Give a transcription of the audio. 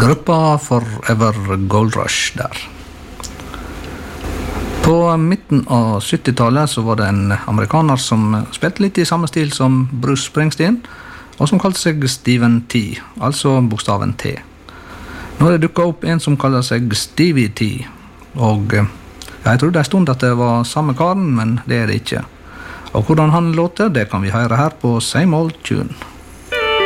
gruppa Forever Gold Rush der. På midten av 70-tallet så var det en amerikaner som spilte litt i samme stil som Bruce Springsteen, og som kalte seg Steven T, altså bokstaven T. Nå har det dukket opp en som kaller seg Stevie T, og jeg trodde en stund at det var samme karen, men det er det ikke. Og hvordan han låter, det kan vi høre her på Same Old Tune.